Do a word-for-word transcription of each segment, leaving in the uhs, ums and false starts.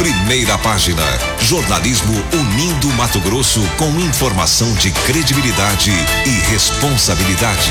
Primeira página. Jornalismo unindo Mato Grosso com informação de credibilidade e responsabilidade.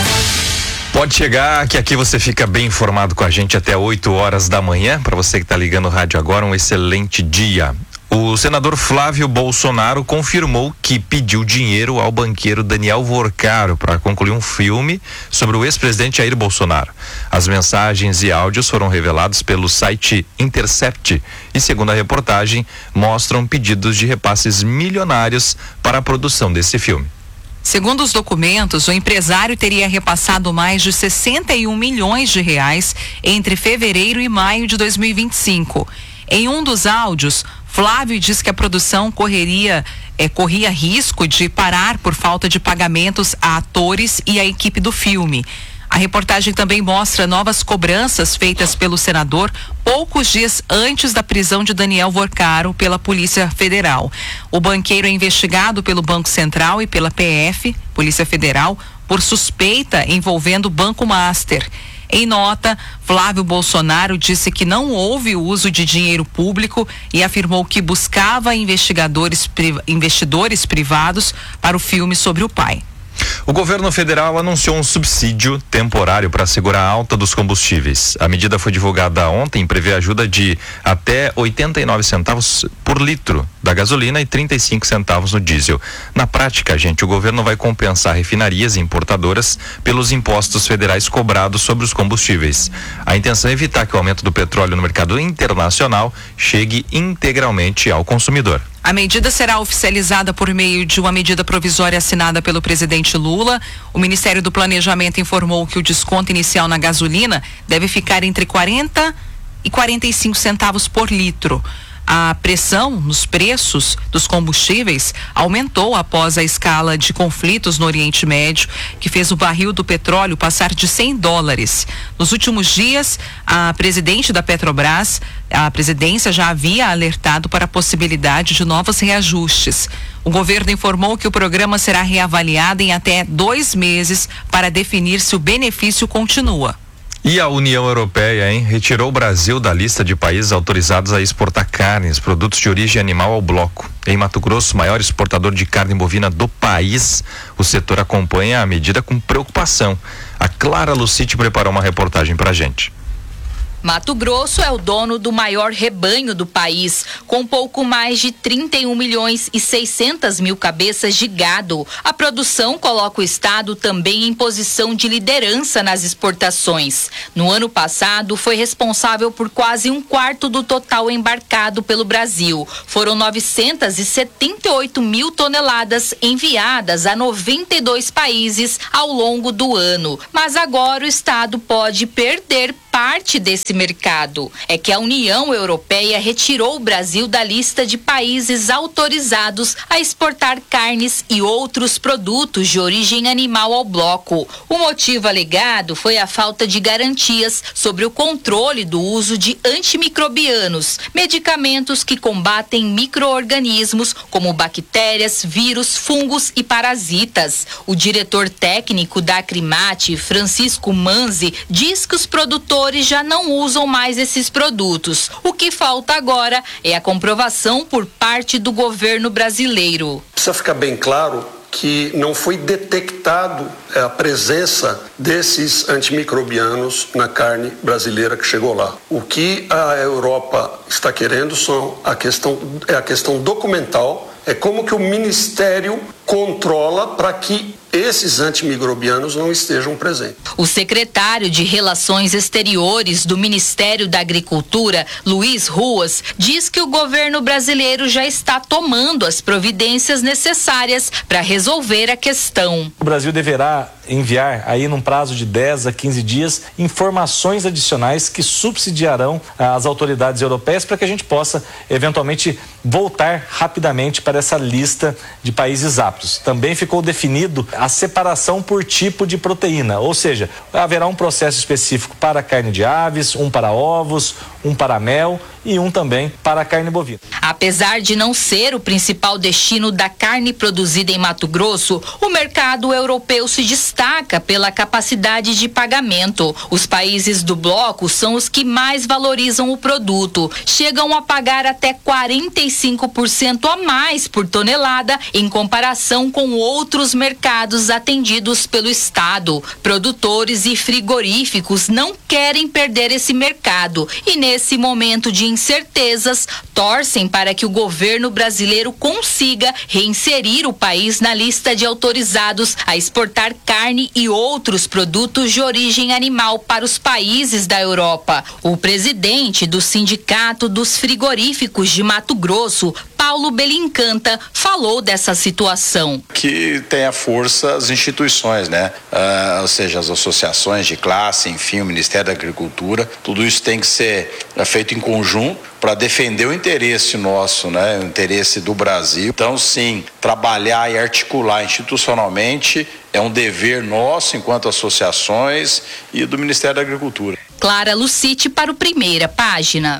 Pode chegar que aqui você fica bem informado com a gente até oito horas da manhã. Para você que está ligando o rádio agora, um excelente dia. O senador Flávio Bolsonaro confirmou que pediu dinheiro ao banqueiro Daniel Vorcaro para concluir um filme sobre o ex-presidente Jair Bolsonaro. As mensagens e áudios foram revelados pelo site Intercept e, segundo a reportagem, mostram pedidos de repasses milionários para a produção desse filme. Segundo os documentos, o empresário teria repassado mais de sessenta e um milhões de reais entre fevereiro e maio de dois mil e vinte e cinco. Em um dos áudios, Flávio diz que a produção correria, eh, corria risco de parar por falta de pagamentos a atores e a equipe do filme. A reportagem também mostra novas cobranças feitas pelo senador poucos dias antes da prisão de Daniel Vorcaro pela Polícia Federal. O banqueiro é investigado pelo Banco Central e pela P F, Polícia Federal, por suspeita envolvendo o Banco Master. Em nota, Flávio Bolsonaro disse que não houve uso de dinheiro público e afirmou que buscava investigadores, investidores privados para o filme sobre o pai. O governo federal anunciou um subsídio temporário para segurar a alta dos combustíveis. A medida foi divulgada ontem e prevê ajuda de até oitenta e nove centavos por litro da gasolina e trinta e cinco centavos no diesel. Na prática, gente, o governo vai compensar refinarias e importadoras pelos impostos federais cobrados sobre os combustíveis. A intenção é evitar que o aumento do petróleo no mercado internacional chegue integralmente ao consumidor. A medida será oficializada por meio de uma medida provisória assinada pelo presidente Lula. O Ministério do Planejamento informou que o desconto inicial na gasolina deve ficar entre quarenta e quarenta e cinco centavos por litro. A pressão nos preços dos combustíveis aumentou após a escala de conflitos no Oriente Médio, que fez o barril do petróleo passar de cem dólares. Nos últimos dias, a presidente da Petrobras, a presidência já havia alertado para a possibilidade de novos reajustes. O governo informou que o programa será reavaliado em até dois meses para definir se o benefício continua. E a União Europeia, hein, retirou o Brasil da lista de países autorizados a exportar carnes, produtos de origem animal ao bloco. Em Mato Grosso, maior exportador de carne bovina do país, o setor acompanha a medida com preocupação. A Clara Lucite preparou uma reportagem pra gente. Mato Grosso é o dono do maior rebanho do país, com pouco mais de trinta e um milhões e seiscentas mil cabeças de gado. A produção coloca o estado também em posição de liderança nas exportações. No ano passado, foi responsável por quase um quarto do total embarcado pelo Brasil. Foram novecentas e setenta e oito mil toneladas enviadas a noventa e dois países ao longo do ano. Mas agora o estado pode perder parte desse mercado. É que a União Europeia retirou o Brasil da lista de países autorizados a exportar carnes e outros produtos de origem animal ao bloco. O motivo alegado foi a falta de garantias sobre o controle do uso de antimicrobianos, medicamentos que combatem micro-organismos como bactérias, vírus, fungos e parasitas. O diretor técnico da Acrimate, Francisco Manzi, diz que os produtores já não usam mais esses produtos. O que falta agora é a comprovação por parte do governo brasileiro. Precisa ficar bem claro que não foi detectado a presença desses antimicrobianos na carne brasileira que chegou lá. O que a Europa está querendo são a questão, é a questão documental, é como que o Ministério controla para que esses antimicrobianos não estejam presentes. O secretário de Relações Exteriores do Ministério da Agricultura, Luiz Ruas, diz que o governo brasileiro já está tomando as providências necessárias para resolver a questão. O Brasil deverá enviar aí num prazo de dez a quinze dias informações adicionais que subsidiarão as autoridades europeias para que a gente possa eventualmente voltar rapidamente para essa lista de países aptos. Também ficou definido a separação por tipo de proteína, ou seja, haverá um processo específico para carne de aves, um para ovos, um para mel e um também para a carne bovina. Apesar de não ser o principal destino da carne produzida em Mato Grosso, o mercado europeu se destaca pela capacidade de pagamento. Os países do bloco são os que mais valorizam o produto. Chegam a pagar até quarenta e cinco por cento a mais por tonelada em comparação com outros mercados atendidos pelo Estado. Produtores e frigoríficos não querem perder esse mercado e, nesse momento de incertezas, torcem para que o governo brasileiro consiga reinserir o país na lista de autorizados a exportar carne e outros produtos de origem animal para os países da Europa. O presidente do Sindicato dos Frigoríficos de Mato Grosso, Paulo Belincanta, falou dessa situação. Que tem a força as instituições, né? Ah, ou seja, as associações de classe, enfim, o Ministério da Agricultura, tudo isso tem que ser feito em conjunto para defender o interesse nosso, né? O interesse do Brasil. Então, sim, trabalhar e articular institucionalmente é um dever nosso enquanto associações e do Ministério da Agricultura. Clara Lucite para o Primeira Página.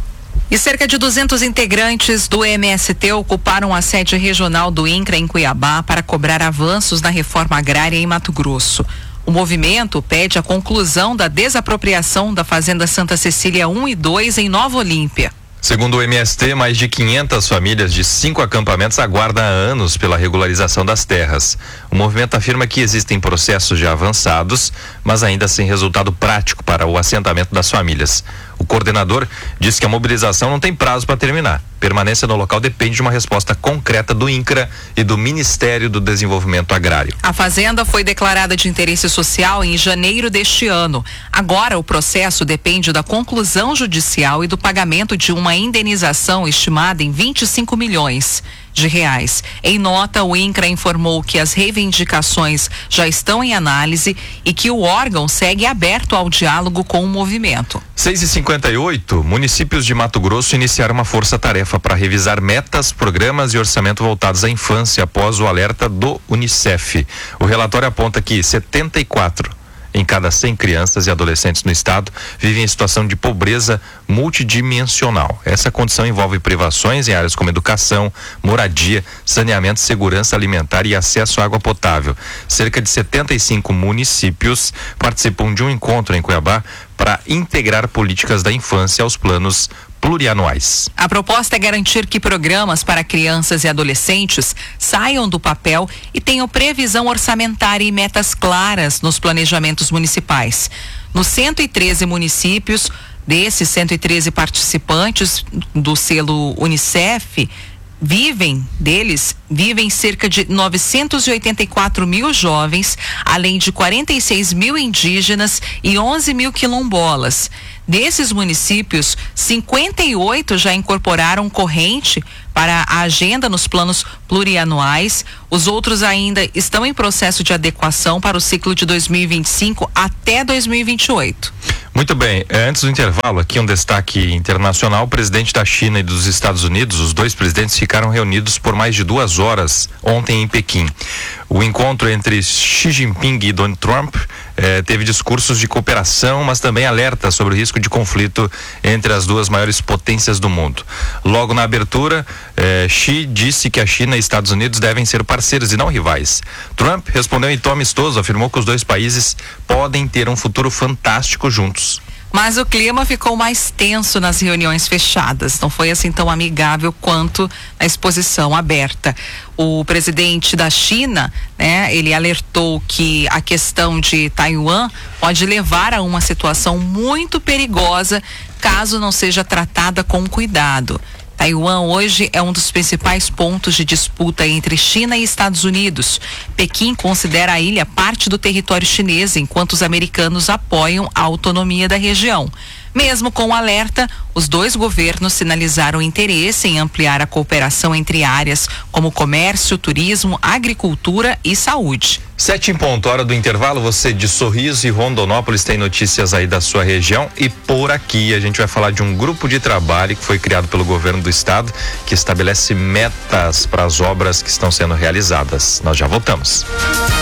E cerca de duzentos integrantes do M S T ocuparam a sede regional do INCRA em Cuiabá para cobrar avanços na reforma agrária em Mato Grosso. O movimento pede a conclusão da desapropriação da Fazenda Santa Cecília um e dois em Nova Olímpia. Segundo o M S T, mais de quinhentas famílias de cinco acampamentos aguardam há anos pela regularização das terras. O movimento afirma que existem processos já avançados, mas ainda sem resultado prático para o assentamento das famílias. O coordenador diz que a mobilização não tem prazo para terminar. Permanência no local depende de uma resposta concreta do INCRA e do Ministério do Desenvolvimento Agrário. A fazenda foi declarada de interesse social em janeiro deste ano. Agora, o processo depende da conclusão judicial e do pagamento de uma indenização estimada em vinte e cinco milhões de reais. Em nota, o INCRA informou que as reivindicações já estão em análise e que o órgão segue aberto ao diálogo com o movimento. seis e cinquenta e oito, municípios de Mato Grosso iniciaram uma força-tarefa para revisar metas, programas e orçamento voltados à infância após o alerta do Unicef. O relatório aponta que setenta e quatro em cada cem crianças e adolescentes no estado vivem em situação de pobreza multidimensional. Essa condição envolve privações em áreas como educação, moradia, saneamento, segurança alimentar e acesso à água potável. Cerca de setenta e cinco municípios participam de um encontro em Cuiabá para integrar políticas da infância aos planos plurianuais. A proposta é garantir que programas para crianças e adolescentes saiam do papel e tenham previsão orçamentária e metas claras nos planejamentos municipais. Nos cento e treze municípios, desses cento e treze participantes do selo Unicef, vivem, deles, vivem cerca de novecentos e oitenta e quatro mil jovens, além de quarenta e seis mil indígenas e onze mil quilombolas. Desses municípios, cinquenta e oito já incorporaram corrente para a agenda nos planos plurianuais. Os outros ainda estão em processo de adequação para o ciclo de dois mil e vinte e cinco até dois mil e vinte e oito. Muito bem, antes do intervalo, aqui um destaque internacional. O presidente da China e dos Estados Unidos, os dois presidentes ficaram reunidos por mais de duas horas ontem em Pequim. O encontro entre Xi Jinping e Donald Trump eh, teve discursos de cooperação, mas também alerta sobre o risco de conflito entre as duas maiores potências do mundo. Logo na abertura, eh, Xi disse que a China e Estados Unidos devem ser parceiros e não rivais. Trump respondeu em tom amistoso, afirmou que os dois países podem ter um futuro fantástico juntos. Mas o clima ficou mais tenso nas reuniões fechadas. Não foi assim tão amigável quanto na exposição aberta. O presidente da China, né, ele alertou que a questão de Taiwan pode levar a uma situação muito perigosa caso não seja tratada com cuidado. Taiwan hoje é um dos principais pontos de disputa entre China e Estados Unidos. Pequim considera a ilha parte do território chinês, enquanto os americanos apoiam a autonomia da região. Mesmo com o alerta, os dois governos sinalizaram interesse em ampliar a cooperação entre áreas como comércio, turismo, agricultura e saúde. Sete em ponto, hora do intervalo. Você de Sorriso e Rondonópolis tem notícias aí da sua região, e por aqui a gente vai falar de um grupo de trabalho que foi criado pelo governo do estado, que estabelece metas para as obras que estão sendo realizadas. Nós já voltamos.